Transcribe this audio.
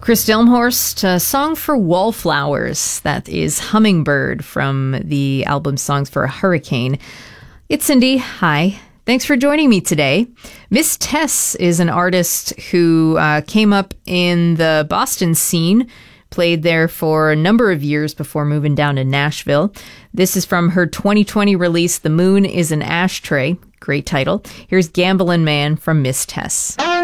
Chris Delmhorst, a song for Wallflowers. That is Hummingbird from the album Songs for a Hurricane. It's Cindy. Hi. Thanks for joining me today. Miss Tess is an artist who came up in the Boston scene, played there for a number of years before moving down to Nashville. This is from her 2020 release, The Moon is an Ashtray. Great title. Here's Gamblin' Man from Miss Tess.